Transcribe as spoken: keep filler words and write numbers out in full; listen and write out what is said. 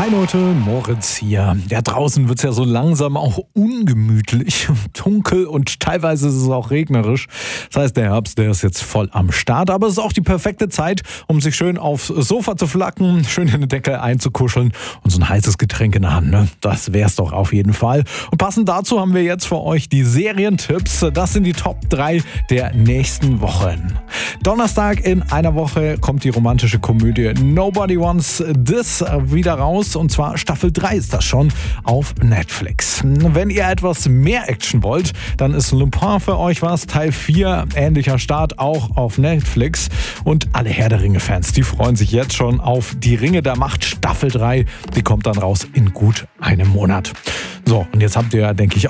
Hi Leute, Moritz hier. Ja, draußen wird's ja so langsam auch ungemütlich, dunkel und teilweise ist es auch regnerisch. Das heißt, der Herbst, der ist jetzt voll am Start, aber es ist auch die perfekte Zeit, um sich schön aufs Sofa zu flacken, schön in die Decke einzukuscheln und so ein heißes Getränk in der Hand, ne? Das wär's doch auf jeden Fall. Und passend dazu haben wir jetzt für euch die Serientipps. Das sind die Top drei der nächsten Wochen. Donnerstag in einer Woche kommt die romantische Komödie Nobody Wants This wieder raus. Und zwar Staffel drei ist das schon auf Netflix. Wenn ihr etwas mehr Action wollt, dann ist Lupin für euch was. Teil vier, ähnlicher Start, auch auf Netflix. Und alle Herr der Ringe-Fans, die freuen sich jetzt schon auf die Ringe der Macht Staffel drei. Die kommt dann raus in gut einem Monat. So, und jetzt habt ihr, denke ich,